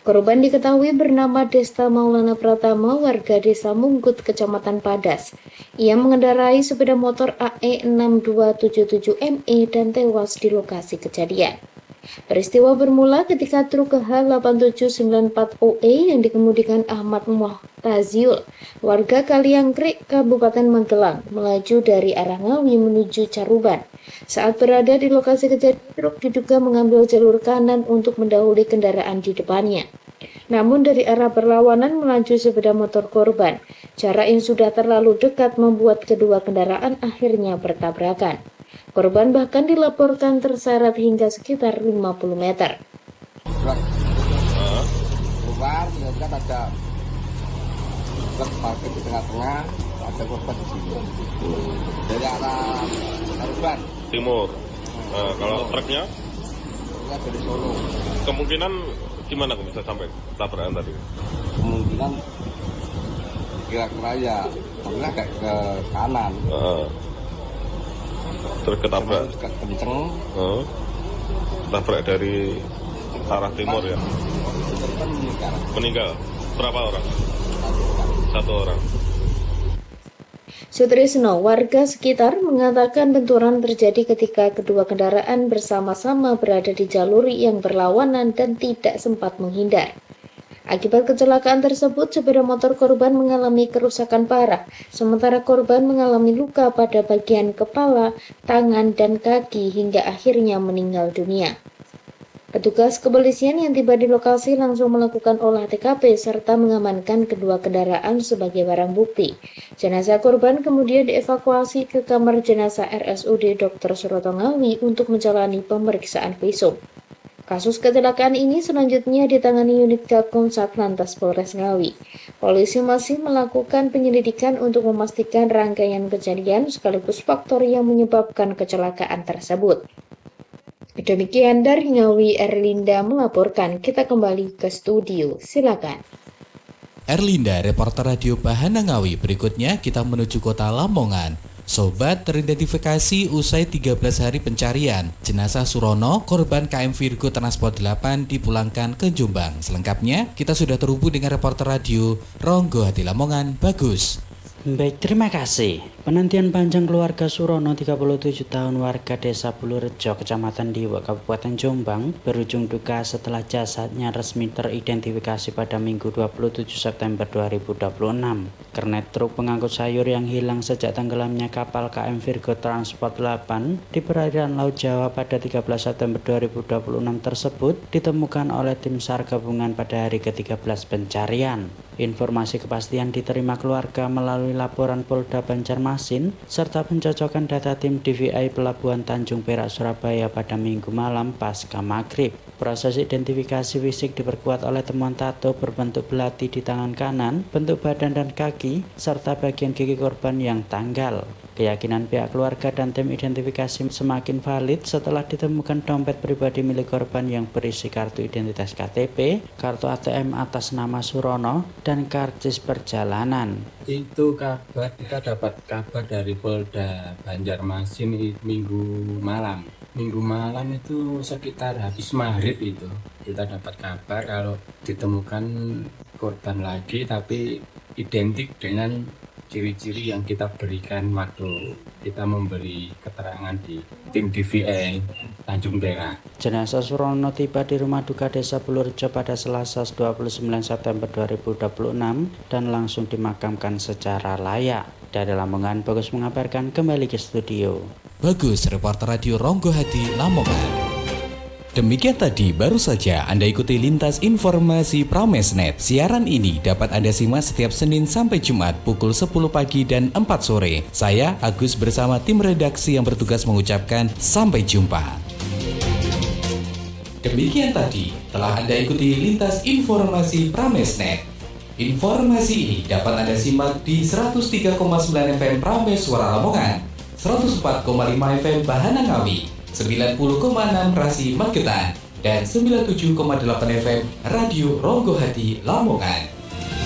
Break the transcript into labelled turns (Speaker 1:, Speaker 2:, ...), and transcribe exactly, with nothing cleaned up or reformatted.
Speaker 1: Korban diketahui bernama Desta Maulana Pratama, warga Desa Munggut, Kecamatan Padas. Ia mengendarai sepeda motor A E enam dua tujuh tujuh M E dan tewas di lokasi kejadian. Peristiwa bermula ketika truk H delapan tujuh sembilan empat O E yang dikemudikan Ahmad Muhtaziul, warga Kaliangkrik, Kabupaten Magelang, melaju dari arah Ngawi menuju Caruban. Saat berada di lokasi kejadian, truk diduga mengambil jalur kanan untuk mendahului kendaraan di depannya. Namun dari arah berlawanan melaju sepeda motor korban. Jarak yang sudah terlalu dekat membuat kedua kendaraan akhirnya bertabrakan. Korban bahkan dilaporkan terseret hingga sekitar lima puluh meter.
Speaker 2: Keluar, lihat ada truk parkir di tengah-tengah, ada korban di sini. Dari arah Caruban
Speaker 3: timur. Nah, kalau truknya?
Speaker 2: Truknya dari Solo.
Speaker 3: Kemungkinan gimana kok bisa sampai tabrakan tadi?
Speaker 2: Kemungkinan kira-kira ya, karena agak ke kanan.
Speaker 3: Uh. Terus ketabrak
Speaker 2: kenceng,
Speaker 3: uh, tabrak dari arah timur ya.
Speaker 2: Meninggal.
Speaker 3: Meninggal. Berapa orang? Satu orang.
Speaker 1: Sutrisno, warga sekitar, mengatakan benturan terjadi ketika kedua kendaraan bersama-sama berada di jalur yang berlawanan dan tidak sempat menghindar. Akibat kecelakaan tersebut, sepeda motor korban mengalami kerusakan parah, sementara korban mengalami luka pada bagian kepala, tangan, dan kaki hingga akhirnya meninggal dunia. Petugas kepolisian yang tiba di lokasi langsung melakukan olah T K P serta mengamankan kedua kendaraan sebagai barang bukti. Jenazah korban kemudian dievakuasi ke kamar jenazah R S U D Dokter Suroto Ngawi untuk menjalani pemeriksaan visum. Kasus kecelakaan ini selanjutnya ditangani unit Gakum Satlantas Polres Ngawi. Polisi masih melakukan penyelidikan untuk memastikan rangkaian kejadian sekaligus faktor yang menyebabkan kecelakaan tersebut. Demikian dari Ngawi, Erlinda melaporkan. Kita kembali ke studio, silakan.
Speaker 4: Erlinda, reporter radio Bahana Ngawi. Berikutnya kita menuju kota Lamongan. Sobat, teridentifikasi usai tiga belas hari pencarian, jenazah Surono, korban K M Virgo Transport delapan dipulangkan ke Jombang. Selengkapnya, kita sudah terhubung dengan reporter radio Ronggo Hati Lamongan, Bagus.
Speaker 5: Baik, terima kasih. Penantian panjang keluarga Surono, tiga puluh tujuh tahun, warga Desa Bulurejo, Kecamatan Diwa, Kabupaten Jombang, berujung duka setelah jasadnya resmi teridentifikasi pada Minggu dua puluh tujuh September dua ribu dua puluh enam. Kernet truk pengangkut sayur yang hilang sejak tenggelamnya kapal K M Virgo Transport delapan di perairan Laut Jawa pada tiga belas September dua ribu dua puluh enam tersebut ditemukan oleh tim SAR gabungan pada hari ke tiga belas pencarian. Informasi kepastian diterima keluarga melalui laporan Polda Banjarmasin serta pencocokan data tim D V I Pelabuhan Tanjung Perak Surabaya pada Minggu malam pasca maghrib. Proses identifikasi fisik diperkuat oleh temuan tato berbentuk belati di tangan kanan, bentuk badan dan kaki, serta bagian gigi korban yang tanggal. Keyakinan pihak keluarga dan tim identifikasi semakin valid setelah ditemukan dompet pribadi milik korban yang berisi kartu identitas K T P, kartu A T M atas nama Surono, dan karcis perjalanan.
Speaker 6: Itu kabar, kita dapat kabar dari Polda Banjarmasin minggu malam. Minggu malam itu sekitar habis maghrib itu kita dapat kabar kalau ditemukan korban lagi, tapi identik dengan ciri-ciri yang kita berikan waktu kita memberi keterangan di tim D V I Tanjung Perak.
Speaker 5: Jenazah Surono tiba di rumah duka Desa Bulurejo pada Selasa dua puluh sembilan September dua ribu dua puluh enam dan langsung dimakamkan secara layak. Dari Lamongan, Bagus mengabarkan, kembali ke studio.
Speaker 4: Bagus, reporter radio Ronggo Hati Lamongan. Demikian tadi baru saja Anda ikuti lintas informasi Pramesnet. Siaran ini dapat Anda simak setiap Senin sampai Jumat pukul sepuluh pagi dan empat sore. Saya Agus bersama tim redaksi yang bertugas mengucapkan sampai jumpa. Demikian tadi telah Anda ikuti lintas informasi Pramesnet. Informasi ini dapat Anda simak di seratus tiga koma sembilan F M Prames Suara Lamongan, seratus empat koma lima F M Bahana Ngawi, sembilan puluh koma enam Rasi Magetan, dan sembilan puluh tujuh koma delapan F M Radio Ronggo Hati Lamongan.